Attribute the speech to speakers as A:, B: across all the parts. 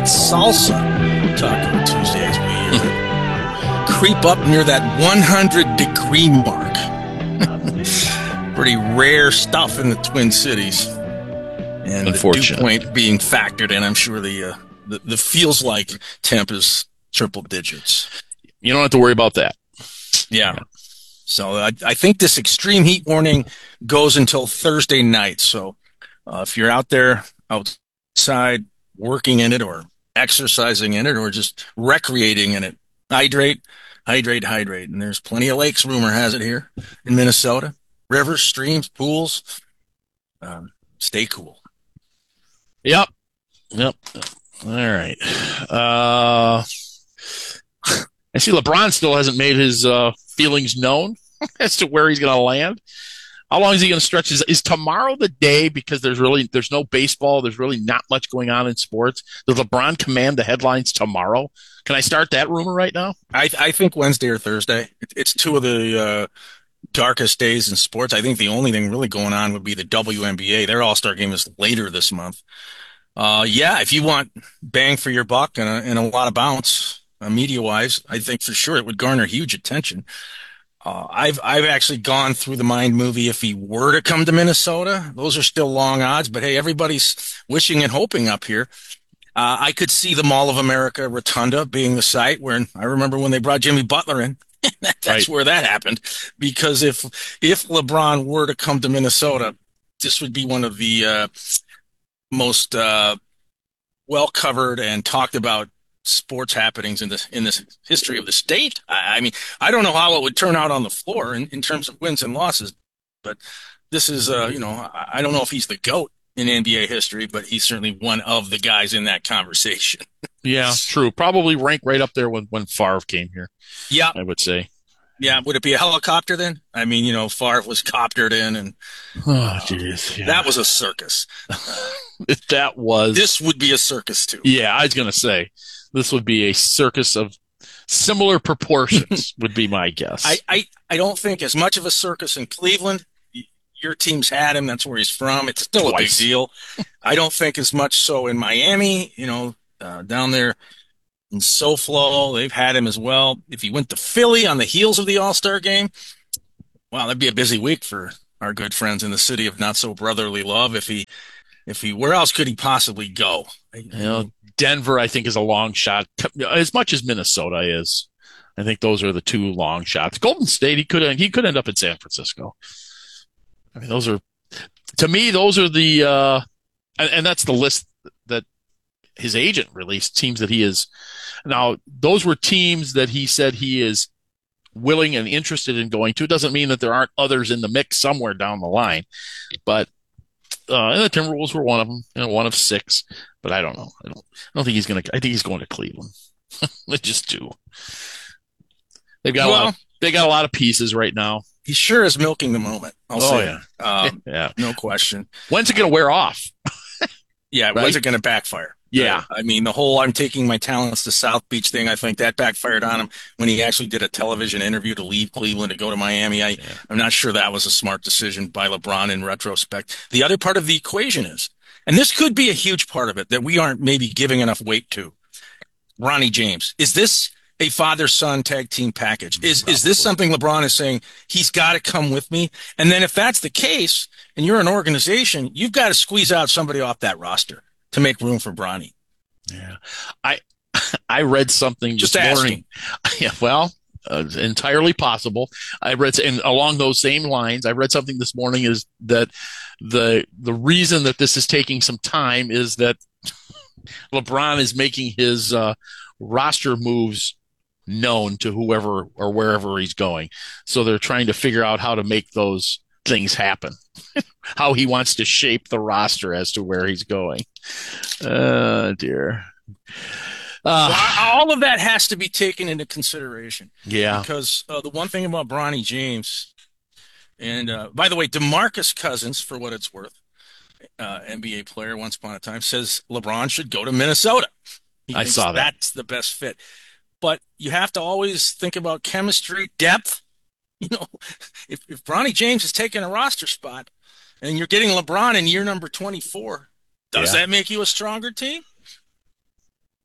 A: hot salsa Taco Tuesday as we creep up near that 100-degree mark. Pretty rare stuff in the Twin Cities. And the dew point being factored in, I'm sure the feels like temp is triple digits.
B: You don't have to worry about that.
A: Yeah. So I think this extreme heat warning goes until Thursday night. So if you're out there outside working in it or exercising in it or just recreating in it, hydrate. And there's plenty of lakes, rumor has it, here in Minnesota. Rivers, streams, pools. Stay cool.
B: Yep. All right. I see LeBron still hasn't made his feelings known as to where he's going to land. How long is he going to stretch? Is tomorrow the day? Because there's no baseball. There's really not much going on in sports. Does LeBron command the headlines tomorrow? Can I start that rumor right now?
A: I think Wednesday or Thursday. It's two of the darkest days in sports. I think the only thing really going on would be the WNBA. Their All-Star game is later this month. If you want bang for your buck and a lot of bounce, media-wise, I think for sure it would garner huge attention. I've actually gone through the mind movie if he were to come to Minnesota. Those are still long odds, but hey, everybody's wishing and hoping up here. I could see the Mall of America Rotunda being the site where I remember when they brought Jimmy Butler in. That's right. Where that happened. Because if LeBron were to come to Minnesota, this would be one of the most well covered and talked about sports happenings in this history of the state. I mean, I don't know how it would turn out on the floor in terms of wins and losses, but this is I don't know if he's the GOAT in NBA history, but he's certainly one of the guys in that conversation.
B: Yeah, true. Probably rank right up there when Favre came here.
A: Yeah,
B: I would say.
A: Yeah, would it be a helicopter then? I mean, Favre was coptered in, and that was a circus. This would be a circus too.
B: Yeah, I was gonna say this would be a circus of similar proportions. Would be my guess.
A: I don't think as much of a circus in Cleveland. Your team's had him. That's where he's from. It's still a big deal. I don't think as much so in Miami. Down there in SoFlo, they've had him as well. If he went to Philly on the heels of the All-Star game, wow, that'd be a busy week for our good friends in the city of not so brotherly love. If he, where else could he possibly go?
B: Denver, I think, is a long shot as much as Minnesota is. I think those are the two long shots. Golden State, he could end up in San Francisco. I mean, those are the and that's the list that his agent released. Teams that he is now. Those were teams that he said he is willing and interested in going to. It doesn't mean that there aren't others in the mix somewhere down the line, but and the Timberwolves were one of them, one of six. But I don't know. I don't think he's going to. I think he's going to Cleveland. They just do. They've got a lot of pieces right now.
A: He sure is milking the moment. I'll say.
B: Yeah.
A: No question.
B: When's it going to wear off?
A: Yeah. Right? When's it going to backfire?
B: Yeah.
A: I mean, the whole I'm taking my talents to South Beach thing, I think that backfired on him when he actually did a television interview to leave Cleveland to go to Miami. I'm not sure that was a smart decision by LeBron in retrospect. The other part of the equation is, and this could be a huge part of it that we aren't maybe giving enough weight to, Ronnie James. Is this a father-son tag team package? Is this something LeBron is saying, he's got to come with me? And then if that's the case, and you're an organization, you've got to squeeze out somebody off that roster to make room for Bronny.
B: Yeah. I read something this morning. Yeah, well, entirely possible. I read, and along those same lines, I read something this morning is that the reason that this is taking some time is that LeBron is making his roster moves known to whoever or wherever he's going. So they're trying to figure out how to make those things happen, how he wants to shape the roster as to where he's going. Dear.
A: All of that has to be taken into consideration.
B: Yeah.
A: Because the one thing about Bronny James, and by the way, DeMarcus Cousins, for what it's worth, NBA player once upon a time, says LeBron should go to Minnesota.
B: I saw that.
A: That's the best fit. But you have to always think about chemistry, depth. If Bronny James is taking a roster spot and you're getting LeBron in year number 24, does that make you a stronger team?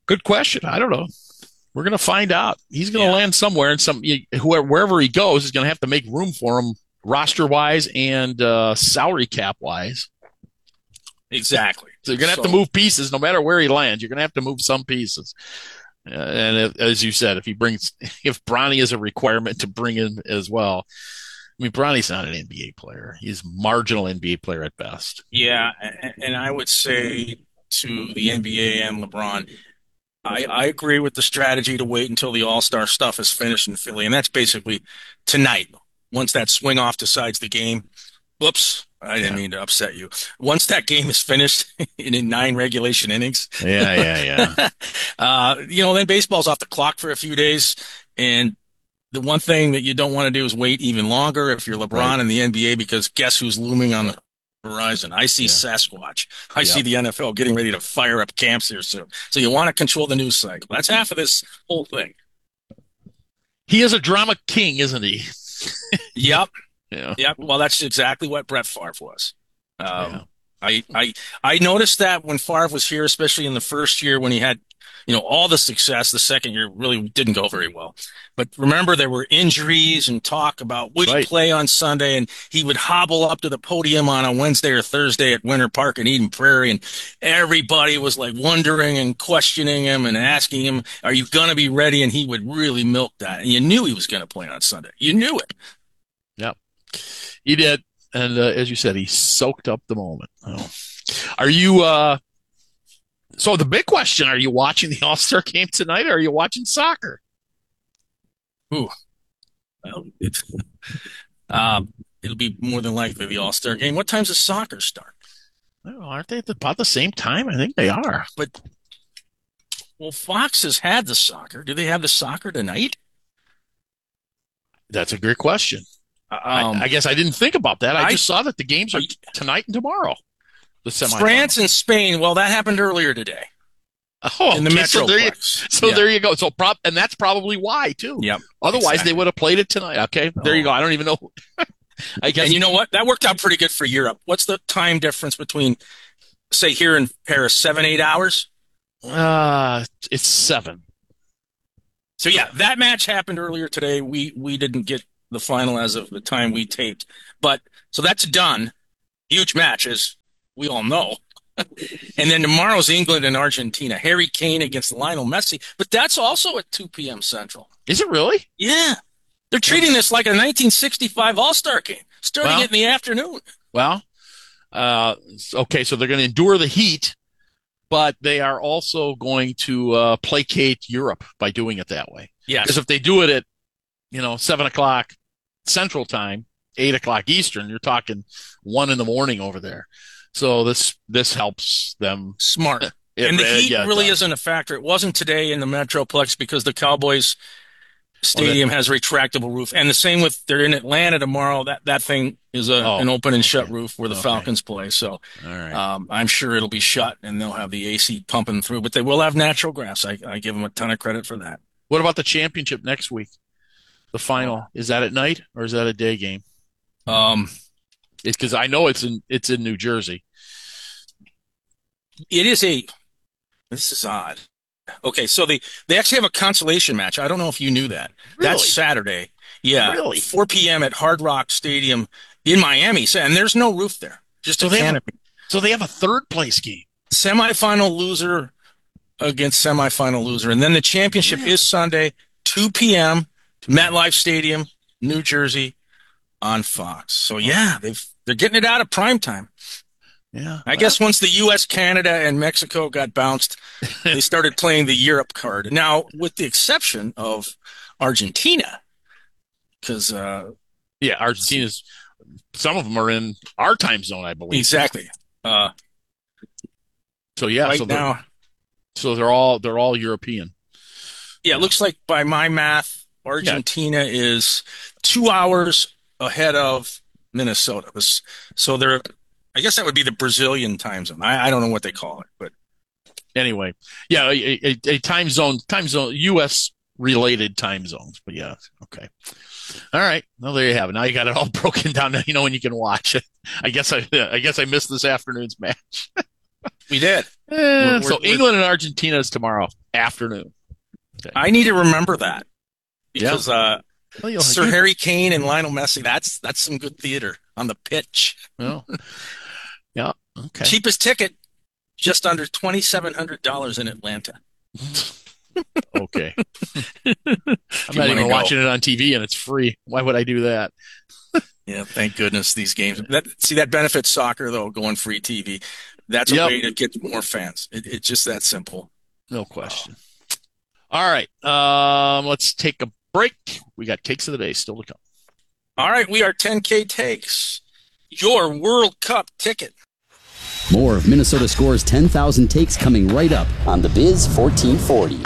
B: Good question. I don't know. We're going to find out. He's going to
A: Yeah,
B: land somewhere, and wherever he goes is going to have to make room for him, roster wise and salary cap wise.
A: exactly.
B: So you're going to have to move pieces, no matter where he lands. You're going to have to move some pieces. And as you said, if Bronny is a requirement to bring in as well. I mean, Bronny's not an NBA player. He's a marginal NBA player at best.
A: Yeah, and I would say to the NBA and LeBron, I agree with the strategy to wait until the All-Star stuff is finished in Philly, and that's basically tonight. Once that swing off decides the game, whoops, I didn't mean to upset you. Once that game is finished in 9 regulation innings,
B: Yeah.
A: then baseball's off the clock for a few days, and the one thing that you don't want to do is wait even longer if you're LeBron in the NBA, because guess who's looming on the horizon? I see Sasquatch. I see the NFL getting ready to fire up camps here soon. So you want to control the news cycle. That's half of this whole thing.
B: He is a drama king, isn't he?
A: Yep.
B: Yeah.
A: Yep. Well, that's exactly what Brett Favre was. I noticed that when Favre was here, especially in the first year when he had, all the success. The second year really didn't go very well. But remember, there were injuries and talk about would he play on Sunday, and he would hobble up to the podium on a Wednesday or Thursday at Winter Park in Eden Prairie, and everybody was like wondering and questioning him and asking him, "Are you going to be ready?" And he would really milk that, and you knew he was going to play on Sunday. You knew it.
B: Yep, he did, and as you said, he soaked up the moment. Oh. Are you? So the big question: are you watching the All-Star game tonight, or are you watching soccer?
A: Ooh, well, it'll be more than likely the All-Star game. What time does soccer start?
B: Well, aren't they about the same time? I think they are.
A: But Fox has had the soccer. Do they have the soccer tonight?
B: That's a great question. I guess I didn't think about that. I just saw that the games are tonight and tomorrow. The semifinals.
A: France and Spain. Well, that happened earlier today.
B: Oh,
A: in the Metroplex.
B: So there you go. So and that's probably why too.
A: Yep.
B: Otherwise, they would have played it tonight. Okay, there you go. I don't even know. I guess.
A: And you know what? That worked out pretty good for Europe. What's the time difference between, say, here in Paris, 7-8 hours?
B: It's 7.
A: So yeah, that match happened earlier today. We didn't get the final as of the time we taped, but so that's done. Huge match, as we all know. And then tomorrow's England and Argentina. Harry Kane against Lionel Messi. But that's also at 2 p.m. Central.
B: Is it really?
A: Yeah. They're treating this like a 1965 All-Star game, starting it in the afternoon.
B: Well, okay, so they're going to endure the heat, but they are also going to placate Europe by doing it that way.
A: Yes.
B: Because if they do it at, 7 o'clock Central Time, 8 o'clock Eastern, you're talking 1 in the morning over there. So this helps them.
A: Smart. And the heat really isn't a factor. It wasn't today in the Metroplex because the Cowboys stadium has a retractable roof. And the same with, they're in Atlanta tomorrow. That thing is an open and shut roof where the Falcons play. So
B: all right.
A: I'm sure it'll be shut and they'll have the AC pumping through. But they will have natural grass. I give them a ton of credit for that.
B: What about the championship next week? The final. Is that at night or is that a day game? It's because I know it's in New Jersey.
A: This is odd. Okay, so they actually have a consolation match. I don't know if you knew that.
B: Really?
A: That's Saturday. Yeah.
B: Really?
A: 4 p.m. at Hard Rock Stadium in Miami. And there's no roof there. Just a canopy.
B: So they have a third place game.
A: Semifinal loser against semifinal loser. And then the championship is Sunday, 2 p.m., MetLife Stadium, New Jersey, on Fox. So yeah, they're getting it out of prime time.
B: Yeah.
A: I guess once the U.S., Canada, and Mexico got bounced, they started playing the Europe card. Now, with the exception of Argentina, because
B: Argentina's, some of them are in our time zone, I believe.
A: Exactly.
B: So they're all European.
A: Yeah, it looks like by my math, Argentina is 2 hours ahead of Minnesota. So I guess that would be the Brazilian time zone. I don't know what they call it, but
B: anyway, a time zone, U.S. related time zones. But yeah, okay, all right. Well, there you have it. Now you got it all broken down. Now you know when you can watch it. I guess I missed this afternoon's match.
A: We did.
B: So England and Argentina is tomorrow. afternoon.
A: Okay. I need to remember that because Sir Harry Kane and Lionel Messi, that's some good theater on the pitch.
B: Well, yeah. Okay.
A: Cheapest ticket, just under $2,700 in Atlanta.
B: Okay. I'm not even watching it on TV and it's free. Why would I do that?
A: Yeah, thank goodness these games. That benefits soccer, though, going free TV. That's a way to get more fans. It's just that simple.
B: No question. All right. Let's take a break. We got Takes of the Day still to come.
A: All right. We are 10K Takes, your World Cup ticket.
C: More of Minnesota Score's 10,000 Takes coming right up on The Biz 1440.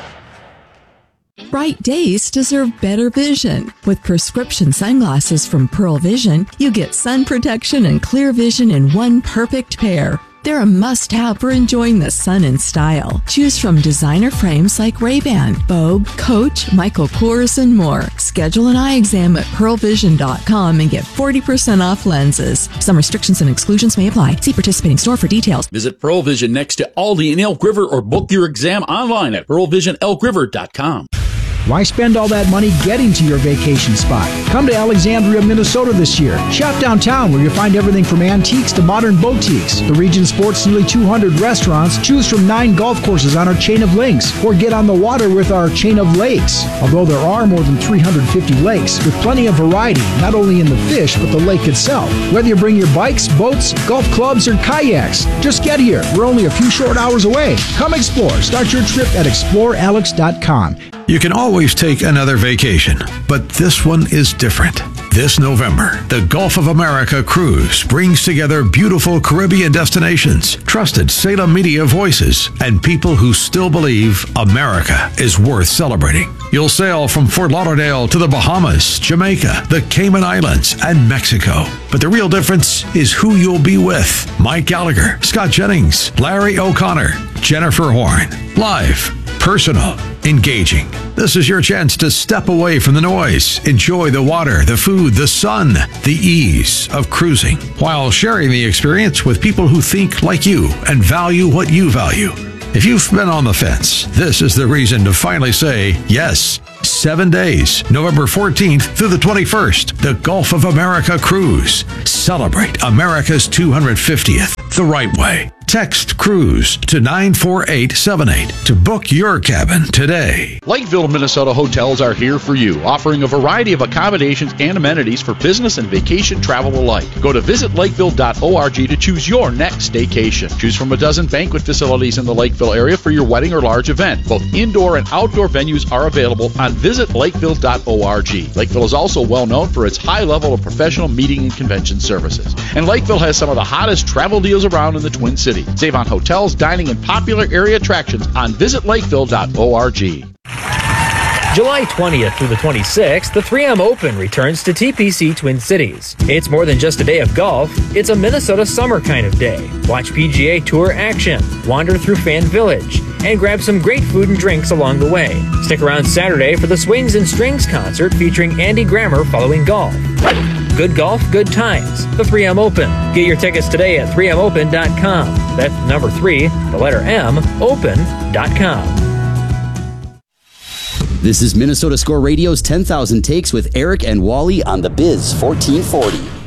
D: Bright days deserve better vision. With prescription sunglasses from Pearl Vision, you get sun protection and clear vision in one perfect pair. They're a must-have for enjoying the sun in style. Choose from designer frames like Ray-Ban, Vogue, Coach, Michael Kors, and more. Schedule an eye exam at pearlvision.com and get 40% off lenses. Some restrictions and exclusions may apply. See participating store for details.
E: Visit Pearl Vision next to Aldi in Elk River or book your exam online at pearlvisionelkriver.com.
F: Why spend all that money getting to your vacation spot? Come to Alexandria, Minnesota this year. Shop downtown where you'll find everything from antiques to modern boutiques. The region sports nearly 200 restaurants. Choose from 9 golf courses on our chain of links or get on the water with our chain of lakes. Although there are more than 350 lakes with plenty of variety, not only in the fish but the lake itself. Whether you bring your bikes, boats, golf clubs, or kayaks, just get here. We're only a few short hours away. Come explore. Start your trip at explorealex.com.
G: You can always take another vacation, but this one is different. This November, the Gulf of America Cruise brings together beautiful Caribbean destinations, trusted Salem media voices, and people who still believe America is worth celebrating. You'll sail from Fort Lauderdale to the Bahamas, Jamaica, the Cayman Islands, and Mexico. But the real difference is who you'll be with. Mike Gallagher, Scott Jennings, Larry O'Connor, Jennifer Horn. Live, personal, engaging. This is your chance to step away from the noise, enjoy the water, the food, the sun, the ease of cruising, while sharing the experience with people who think like you and value what you value. If you've been on the fence, this is the reason to finally say yes. 7 days, November 14th through the 21st, the Gulf of America Cruise. Celebrate America's 250th the right way. Text CRUISE to 94878 to book your cabin today.
E: Lakeville, Minnesota hotels are here for you, offering a variety of accommodations and amenities for business and vacation travel alike. Go to visitlakeville.org to choose your next staycation. Choose from a dozen banquet facilities in the Lakeville area for your wedding or large event. Both indoor and outdoor venues are available on visitlakeville.org. Lakeville is also well known for its high level of professional meeting and convention services. And Lakeville has some of the hottest travel deals around in the Twin Cities. Save on hotels, dining, and popular area attractions on visitlakeville.org.
H: July 20th through the 26th, the 3M Open returns to TPC Twin Cities. It's more than just a day of golf, it's a Minnesota summer kind of day. Watch PGA Tour action, wander through Fan Village, and grab some great food and drinks along the way. Stick around Saturday for the Swings and Strings concert featuring Andy Grammer following golf. Good golf, good times. The 3M Open. Get your tickets today at 3mopen.com. That's number 3, the letter M, open.com.
C: This is Minnesota Score Radio's 10,000 Takes with Eric and Wally on The Biz 1440.